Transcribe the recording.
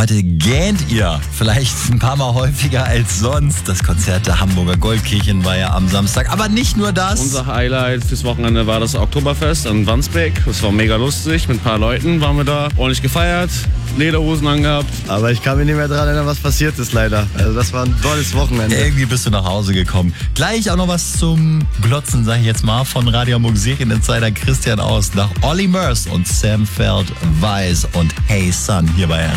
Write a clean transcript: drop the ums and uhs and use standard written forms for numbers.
Heute gähnt ihr vielleicht ein paar Mal häufiger als sonst. Das Konzert der Hamburger Goldkirchen war ja am Samstag. Aber nicht nur das. Unser Highlight fürs Wochenende war das Oktoberfest in Wandsbek. Das war mega lustig. Mit ein paar Leuten waren wir da. Ordentlich gefeiert. Lederhosen angehabt. Aber ich kann mich nicht mehr daran erinnern, was passiert ist leider. Also das war ein tolles Wochenende. Irgendwie bist du nach Hause gekommen. Gleich auch noch was zum Glotzen, sag ich jetzt mal, von Radio Hamburg Serieninsider Christian Aus nach Olli Murs und Sam Feld Weiß und Hey Son hier bei